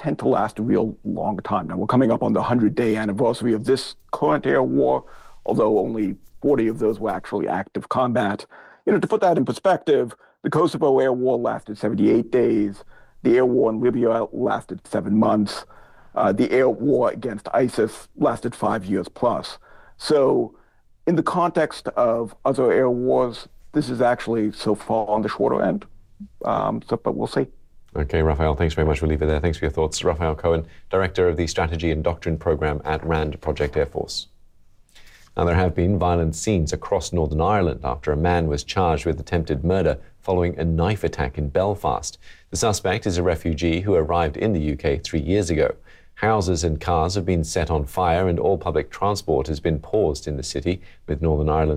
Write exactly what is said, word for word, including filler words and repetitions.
tend to last a real long time. Now, we're coming up on the hundred-day anniversary of this current air war, although only forty of those were actually active combat. You know, to put that in perspective, the Kosovo air war lasted seventy-eight days. The air war in Libya lasted seven months. Uh, the air war against ISIS lasted five years plus. So in the context of other air wars, this is actually so far on the shorter end. Um, so, but we'll see. Okay, Raphael, thanks very much. We'll leave it there. Thanks for your thoughts. Raphael Cohen, Director of the Strategy and Doctrine Program at RAND Project Air Force. Now, there have been violent scenes across Northern Ireland after a man was charged with attempted murder following a knife attack in Belfast. The suspect is a refugee who arrived in the U K three years ago. Houses and cars have been set on fire and all public transport has been paused in the city, with Northern Ireland